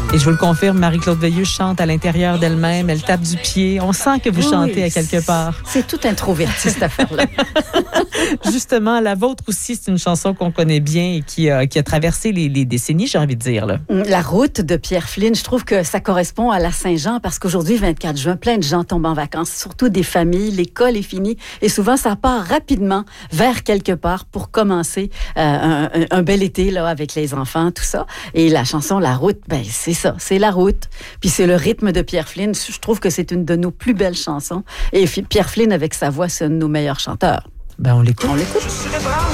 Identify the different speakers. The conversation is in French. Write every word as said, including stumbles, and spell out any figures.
Speaker 1: Et je vous le confirme, Marie-Claude Veilleux chante à l'intérieur d'elle-même. Elle tape du pied. On sent que vous oui, chantez à quelque part.
Speaker 2: C'est tout introverti, cette affaire-là.
Speaker 1: Justement, la vôtre aussi, c'est une chanson qu'on connaît bien et qui, euh, qui a traversé les, les décennies, j'ai envie de dire. Là.
Speaker 2: La route de Pierre Flynn, je trouve que ça correspond à la Saint-Jean parce qu'aujourd'hui, vingt-quatre juin, plein de gens tombent en vacances, surtout des familles. L'école est finie et souvent, ça part rapidement vers quelque part pour commencer euh, un, un, un bel été là, avec les enfants, tout ça. Et la chanson La route, ben, c'est ça, c'est la route. Puis c'est le rythme de Pierre Flynn. Je trouve que c'est une de nos plus belles chansons. Et Pierre Flynn, avec sa voix, c'est un de nos meilleurs chanteurs.
Speaker 1: Ben, on l'écoute.
Speaker 2: On l'écoute.
Speaker 3: Je serai brave